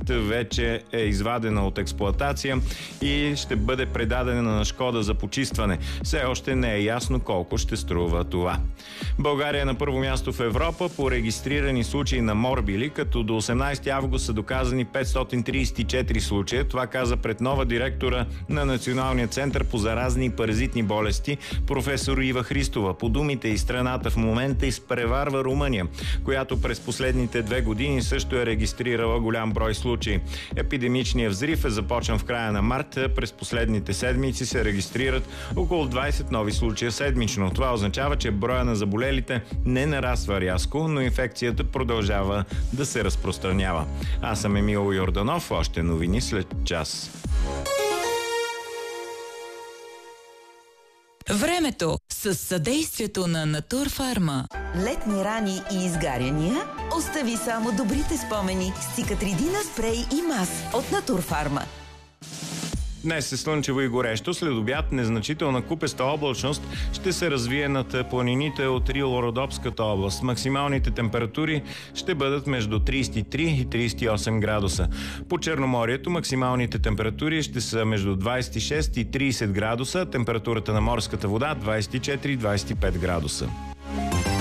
проект вече е извадена от експлоатация и ще бъде предадена на Шкода за почистване. Все още не е ясно колко ще струва това. България е на първо място в Европа по регистрирани случаи на морбили, като до 18 август са доказани 534 случая. Това каза пред нова директора на Националния център по заразни и паразитни болести професор Ива Христова. По думите и страната в момента изпреварва Румъния, която през последните 2 години също е регистрирала голям брой случаи. Епидемичният взрив е започнал в края на март. През последните седмици се регистрират около 20 нови случая седмично. Това означава, че броя на заболелите не нараства рязко, но инфекцията продължава да се разпространява. Аз съм Емил Йорданов. Още новини след час. Времето с съдействието на Натурфарма. Летни рани и изгаряния? Остави само добрите спомени с Цикатридина спрей и мас от Натурфарма. Днес е слънчево и горещо. След обяд незначителна купеста облачност ще се развие над планините от Рило-Родопската област. Максималните температури ще бъдат между 33 и 38 градуса. По Черноморието максималните температури ще са между 26 и 30 градуса. Температурата на морската вода 24-25 градуса.